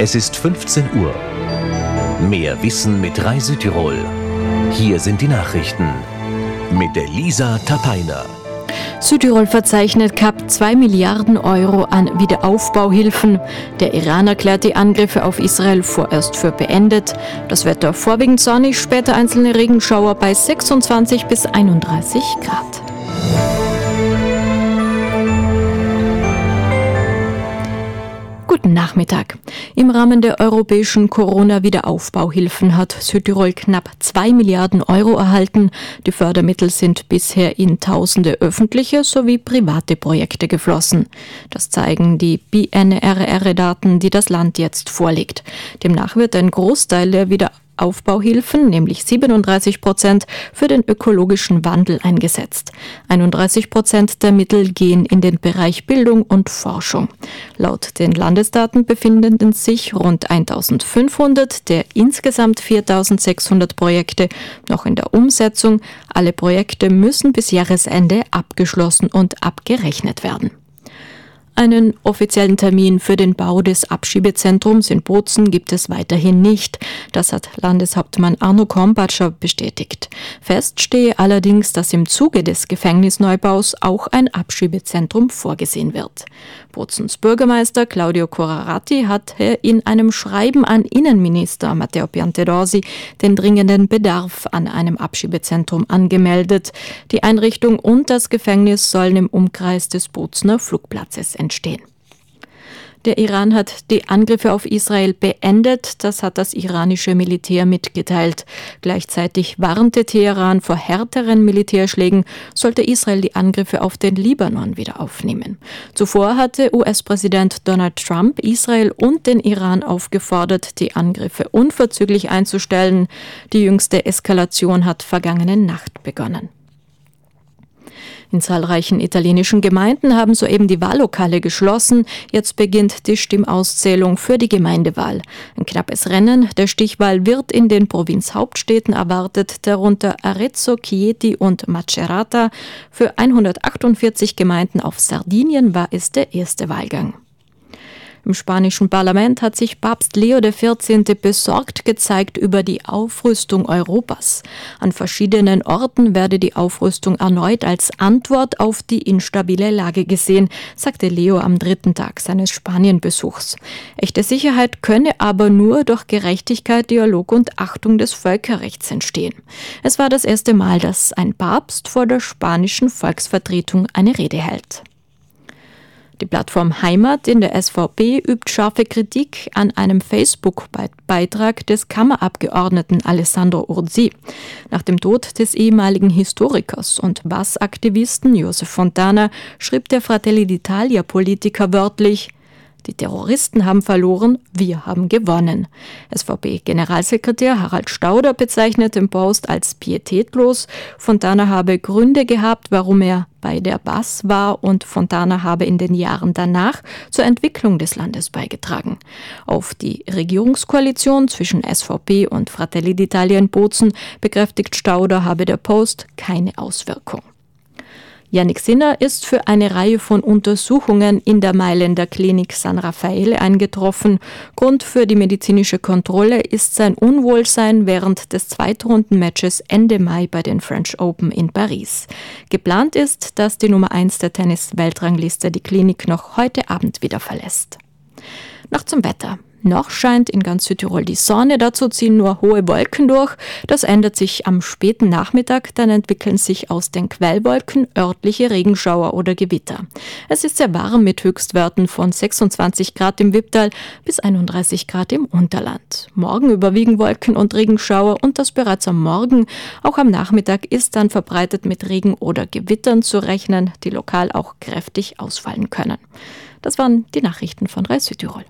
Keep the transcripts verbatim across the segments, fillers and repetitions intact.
Es ist fünfzehn Uhr. Mehr Wissen mit Rai Südtirol. Hier sind die Nachrichten mit Elisa Tapaina. Südtirol verzeichnet knapp zwei Milliarden Euro an Wiederaufbauhilfen. Der Iran erklärt die Angriffe auf Israel vorerst für beendet. Das Wetter vorwiegend sonnig, später einzelne Regenschauer bei sechsundzwanzig bis einunddreißig Grad. Guten Nachmittag. Im Rahmen der europäischen Corona-Wiederaufbauhilfen hat Südtirol knapp zwei Milliarden Euro erhalten. Die Fördermittel sind bisher in tausende öffentliche sowie private Projekte geflossen. Das zeigen die B N R R-Daten, die das Land jetzt vorlegt. Demnach wird ein Großteil der Wiederaufbauhilfen Aufbauhilfen, nämlich siebenunddreißig Prozent, für den ökologischen Wandel eingesetzt. einunddreißig Prozent der Mittel gehen in den Bereich Bildung und Forschung. Laut den Landesdaten befinden sich rund eintausendfünfhundert der insgesamt viertausendsechshundert Projekte noch in der Umsetzung. Alle Projekte müssen bis Jahresende abgeschlossen und abgerechnet werden. Einen offiziellen Termin für den Bau des Abschiebezentrums in Bozen gibt es weiterhin nicht. Das hat Landeshauptmann Arno Kornbatscher bestätigt. Fest stehe allerdings, dass im Zuge des Gefängnisneubaus auch ein Abschiebezentrum vorgesehen wird. Bozens Bürgermeister Claudio Corrarati hat in einem Schreiben an Innenminister Matteo Piantedosi den dringenden Bedarf an einem Abschiebezentrum angemeldet. Die Einrichtung und das Gefängnis sollen im Umkreis des Bozener Flugplatzes entstehen. Der Iran hat die Angriffe auf Israel beendet, das hat das iranische Militär mitgeteilt. Gleichzeitig warnte Teheran vor härteren Militärschlägen, sollte Israel die Angriffe auf den Libanon wieder aufnehmen. Zuvor hatte U S-Präsident Donald Trump Israel und den Iran aufgefordert, die Angriffe unverzüglich einzustellen. Die jüngste Eskalation hat vergangene Nacht begonnen. In zahlreichen italienischen Gemeinden haben soeben die Wahllokale geschlossen. Jetzt beginnt die Stimmauszählung für die Gemeindewahl. Ein knappes Rennen der Stichwahl wird in den Provinzhauptstädten erwartet, darunter Arezzo, Chieti und Macerata. Für hundertachtundvierzig Gemeinden auf Sardinien war es der erste Wahlgang. Im spanischen Parlament hat sich Papst Leo der vierzehnte besorgt gezeigt über die Aufrüstung Europas. An verschiedenen Orten werde die Aufrüstung erneut als Antwort auf die instabile Lage gesehen, sagte Leo am dritten Tag seines Spanienbesuchs. Echte Sicherheit könne aber nur durch Gerechtigkeit, Dialog und Achtung des Völkerrechts entstehen. Es war das erste Mal, dass ein Papst vor der spanischen Volksvertretung eine Rede hält. Die Plattform Heimat in der S V P übt scharfe Kritik an einem Facebook-Beitrag des Kammerabgeordneten Alessandro Urzi. Nach dem Tod des ehemaligen Historikers und Bass-Aktivisten Josef Fontana schrieb der Fratelli d'Italia-Politiker wörtlich: Die Terroristen haben verloren, wir haben gewonnen. S V P-Generalsekretär Harald Stauder bezeichnet den Post als pietätlos. Fontana habe Gründe gehabt, warum er bei der B A S war, und Fontana habe in den Jahren danach zur Entwicklung des Landes beigetragen. Auf die Regierungskoalition zwischen S V P und Fratelli d'Italia in Bozen bekräftigt Stauder, habe der Post keine Auswirkung. Yannick Sinner ist für eine Reihe von Untersuchungen in der Mailänder Klinik San Raffaele eingetroffen. Grund für die medizinische Kontrolle ist sein Unwohlsein während des Zweitrundenmatches Ende Mai bei den French Open in Paris. Geplant ist, dass die Nummer eins der Tennis-Weltrangliste die Klinik noch heute Abend wieder verlässt. Noch zum Wetter. Noch scheint in ganz Südtirol die Sonne, dazu ziehen nur hohe Wolken durch. Das ändert sich am späten Nachmittag, dann entwickeln sich aus den Quellwolken örtliche Regenschauer oder Gewitter. Es ist sehr warm mit Höchstwerten von sechsundzwanzig Grad im Wipptal bis einunddreißig Grad im Unterland. Morgen überwiegen Wolken und Regenschauer und das bereits am Morgen. Auch am Nachmittag ist dann verbreitet mit Regen oder Gewittern zu rechnen, die lokal auch kräftig ausfallen können. Das waren die Nachrichten von Rai Südtirol.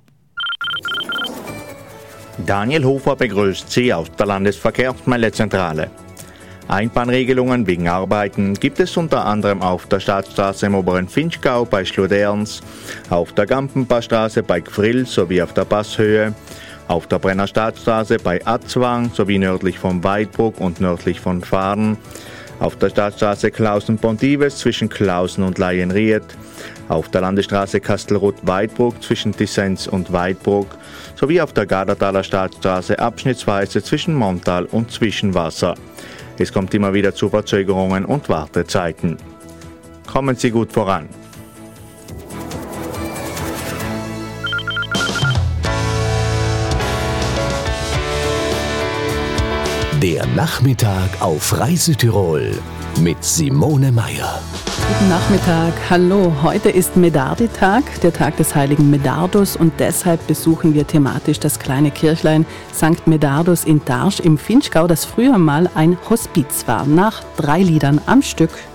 Daniel Hofer begrüßt Sie aus der Landesverkehrsmeldezentrale. Einbahnregelungen wegen Arbeiten gibt es unter anderem auf der Staatsstraße im oberen Finchgau bei Schluderns, auf der Gampenpaarstraße bei Gfrill sowie auf der Passhöhe, auf der Brenner Staatsstraße bei Atzwang sowie nördlich von Weidbruck und nördlich von Fahren, auf der Staatsstraße Klausen-Pontives zwischen Klausen und Laienried, Auf der Landesstraße Kastelruth-Weidbruck zwischen Tissenz und Weidbruck sowie auf der Gardertaler Staatsstraße abschnittsweise zwischen Montal und Zwischenwasser. Es kommt immer wieder zu Verzögerungen und Wartezeiten. Kommen Sie gut voran. Der Nachmittag auf Reise Tirol mit Simone Meier. Guten Nachmittag, hallo. Heute ist Medardi-Tag, der Tag des heiligen Medardus, und deshalb besuchen wir thematisch das kleine Kirchlein Sankt Medardus in Tarsch im Vinschgau, das früher mal ein Hospiz war. Nach drei Liedern am Stück